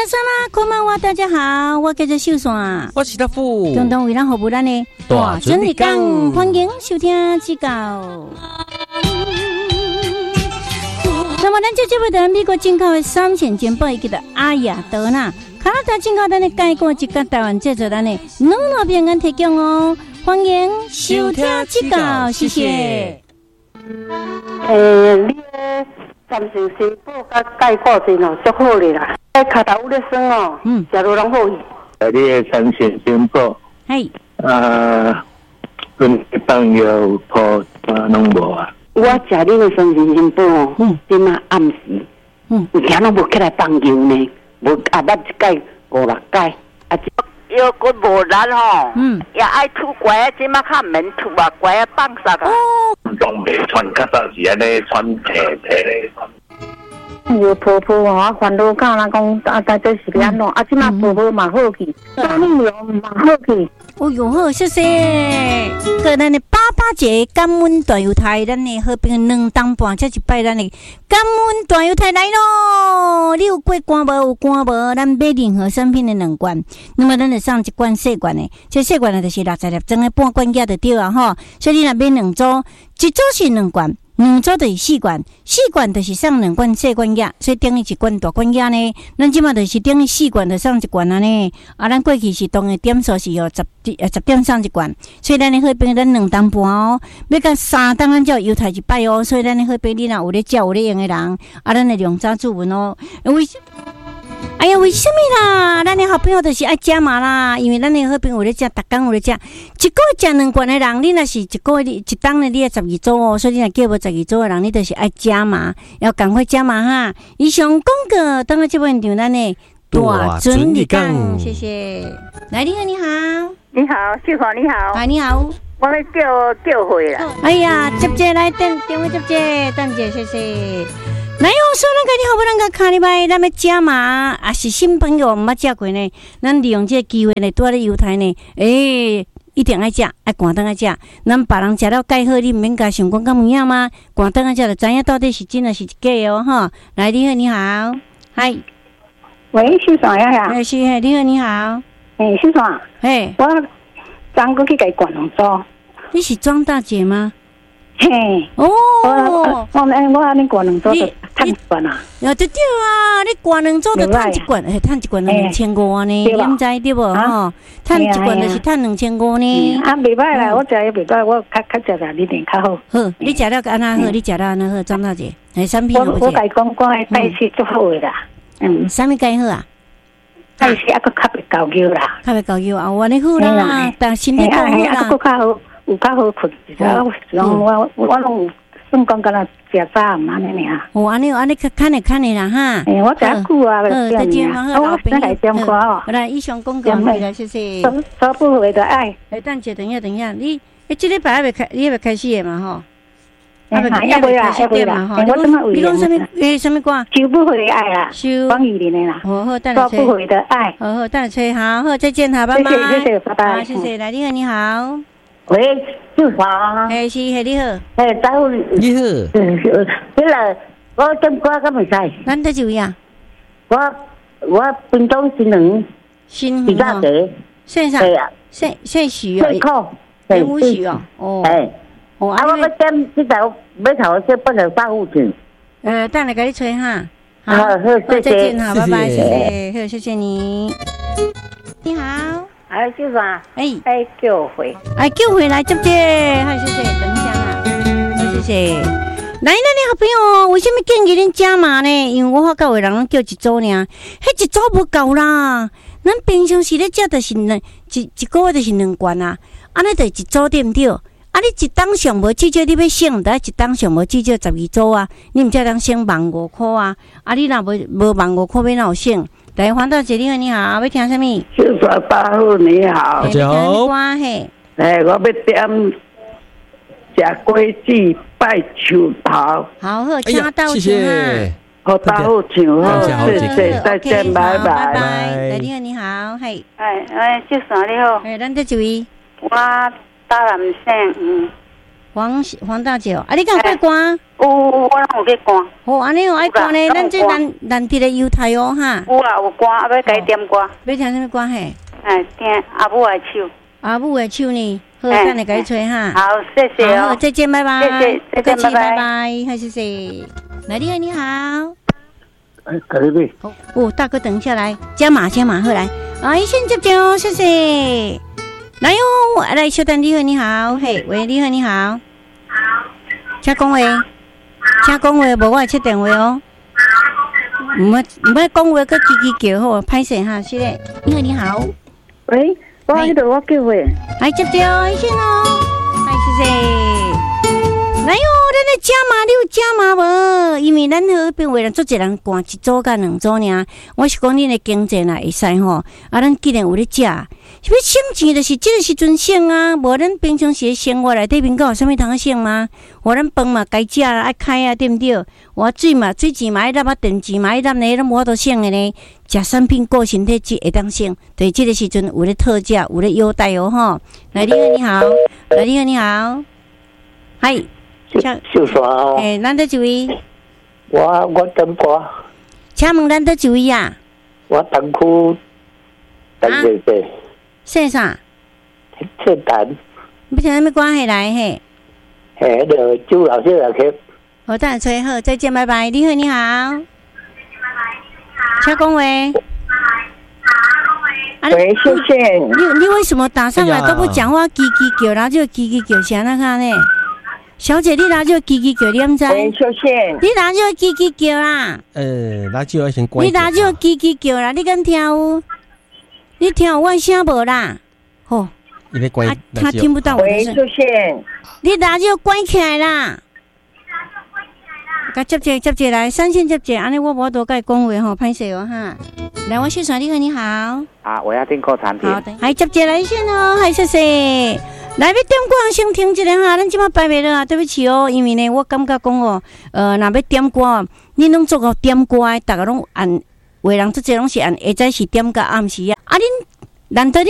山啦，こんばんは，大家好，我叫做秀山， 我是大富， 共同为咱服务咱的大准日讲， 欢迎收听指教。那么，咱这节目的美国进口的3线煎包，叫做阿雅德纳，加拿大进口咱的介过一个台湾制作咱的暖暖平安提供哦，欢迎收听指教，谢谢。 你的暂时宣布甲介过真哦，足好哩啦。脚头有咧酸哦，食落拢好去。 你的3线煎包， 嘿， 跟朋友婆拢无啊。 我食你的3线煎包哦，即马暗时，有听拢无起来放油呢，无啊捌一届5、6届，啊又骨无力吼，也爱吐乖，即马较免吐啊，乖啊放煞啊。 拢未穿，较早是安尼穿皮皮咧。 有婆婆哦，烦恼教人讲啊，大概是安怎？啊，即马婆婆嘛好去，啥物料嘛好去。 哦哟好，谢谢。个咱的88节感恩大犹太，咱的好朋友2当半，这一摆咱的感恩大犹太来咯。你有过关无？有关无？咱买任何产品的2罐，那么咱就送1罐细罐的，这细罐的就是60粒装的半罐价就对啊吼。所以你若买2组，一组是2罐。2组就是4罐，4罐就是送2罐细罐药，所以等于1罐大罐药呢。咱即马就是等于4罐就送1罐安尼。啊，咱过去是当的点数是哦10点送1罐，所以咱的好朋友咱2当半哦，要到3当咱才犹太一摆哦。所以咱的好朋友你若有咧照有咧用的人，啊，咱的量早注文哦。哎呀，为什么啦？咱的好朋友就是爱加码啦，因为咱的好朋友有咧食，逐工有咧食，一个月食2罐的人，你若是一个月一当的，你也12组哦，所以你若叫无12组的人，你就是爱加码，要赶快加码哈！以上广告，等下这边就咱的大准日讲，谢谢。来，你好，你好， 你好，秀华你好， 哎，你好， 我咧叫回啦。 哎呀，接者来电话接者，等者，谢谢。来哦，说那个你好不能够看礼拜，咱要加码，啊是新朋友毋捌食过呢，咱利用这个机会呢，拄咧犹太呢，一定爱食，爱赶灯爱食。咱别人食了介好，你毋免甲想讲敢有影吗？赶灯爱食就知影到底是真还是假哦，哈。来，你好，你好，嗨， 喂，秀爽呀， 是，你好，你好， 秀爽，我昨过去甲伊灌两组。 你是庄大姐吗？ 嘿， 哦， 我安尼灌2组就趁1罐啊！ 对啊，你灌2组就趁1罐，趁1罐就2500呢，你毋知对无吼？趁1罐就是趁2500呢。 啊，袂歹啦，我食也袂歹，我较食啦，你点较好。 好，你食了安那好，你食了安那好，张大姐，产品好不？ 我甲伊讲，我的代谢足好的啦。 啥物介好啊？ 代谢还佫较袂高腰啦， 较袂高腰啊！我你好啦，但身体更好啦。 佫较好。有较好困，我拢算讲敢若食早暗安尼尔。 哦，安尼看的啦哈。 我食久啊， 再见， 我先来点歌哦。 来，以上广告回来，谢谢。 所不为的爱。 等一下，你这礼拜你要开始的嘛吼？ 要未啦， 你讲什么？什么歌？ 收不回的爱啦，王雨林的啦。 好，等所不回的爱。 好，等吹，好，再见，好，拜拜。 谢谢，拜拜。 谢谢，来，你好。 喂，秀华。 是，你好。 早午。 你好。 迄个，我点歌敢袂使？ 咱在就呀。 我滨东新鱼大姐。 线上。 对啊。 线许哦。 最酷。 最无许哦。哦。 我要点这条要头这不能发户去。 等下给你吹哈。 好， 再见，好，拜拜，谢谢，好，谢谢你。你好。 秀爽，叫回， 叫回来接接，好，谢谢，等一下啊，好，谢谢。来，咱的好朋友，为什么建议恁加码呢？因为我发觉有人拢叫1组呢，迄1组无够啦。咱平常时咧食就是一个月就是2罐啊，安尼就1组对毋对？啊，你一当上无至少你要省，得一当上无至少12组啊，你毋才当省1500块啊。啊，你若无1500块要哪有省？来，黄大姐，你好，你好，要听什么？ 秀爽大好，你好， 大家好。 嘿， 我要点吃龟子拜树头。 好，请到谢谢。 好，大好唱好，谢谢，再见，拜拜。 来，你好，嘿。 秀爽你好。 咱在这位。 我大南省， 黄大姐哦，你敢过关？ 我拢有去赶。 哦，安尼有爱赶咧，咱这咱伫咧犹太哦哈。 有啊，有赶，要改点歌。 要听什么歌嘿？ 听阿母的手。 阿母的手呢？好，等下给你吹哈。 好，谢谢哦。 好，再见，拜拜。 谢谢，再见，拜拜。好，谢谢。来，你好，你好。 隔壁。 哦，大哥，等一下来，加码，好来。哎，先接电哦，谢谢。来哟，来，小等，你好，你好。嘿，喂，你好，你好。请讲话，无我会切电话哦。唔要讲话，佮叽叽叫好，歹势哈，是嘞。你好，你好。 喂，我迄度我叫诶。 来接电先哦，来谢谢。来哟，咱来加码，你有加码无？因为咱好边为了做一人赶一组甲两组尔，我是讲恁的经济啦会使吼，咱既然有咧食，是要省钱，就是这个时阵省啊，无咱平常时生活内底面有啥物通省吗？我咱饭嘛该食啦，爱开啊，对不对？我水钱嘛爱纳啊，电钱嘛爱纳呢，咱无法度省的呢。食产品顾身体会当省，对，这个时阵有咧特价，有咧优待哦吼。来，你好，你好，嗨。 秀刷哦。 咱得一位。 我点歌。 请问咱得一位啊？ 我东区陈姐姐。 姓啥？ 姓陈。 要听什么关系来嘿？ 迄个朱老师来去。 好，等下吹好，再见，拜拜。你好，你好。请讲话。 喂，谢谢。 你为什么打上来都不讲话？叽叽叫，然后就叽叽叫，啥那看呢？小姐，你拿就叽叽叫，你唔知？ 喂，谢谢。 你拿就叽叽叫啦。 拿就要先关。 你拿就叽叽叫啦，你敢听有？你听有我声无啦？吼。他听不到我的声。 喂，谢谢。 你拿就关起来啦。甲接者来，三线接者，安尼我无多甲伊讲话吼，歹势哦哈。来，我先生，你好，你好。 啊，我要订购产品。 好的，还接者来先哦，还谢谢。来，要点歌先停一下哈，咱即马摆袂了啊，对不起哦，因为呢，我感觉讲哦，若要点歌，恁拢做个点歌的，大家拢按，有的人做这拢是按，下早是点到暗时啊，啊恁难得你。